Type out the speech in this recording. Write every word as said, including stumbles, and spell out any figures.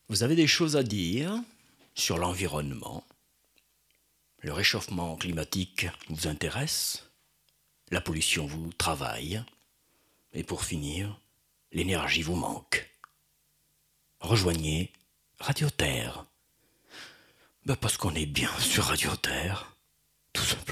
Vous avez des choses à dire sur l'environnement. Le réchauffement climatique vous intéresse. La pollution vous travaille. Et pour finir, l'énergie vous manque. Rejoignez Radio Terre. Ben parce qu'on est bien sur Radio Terre, tout simplement.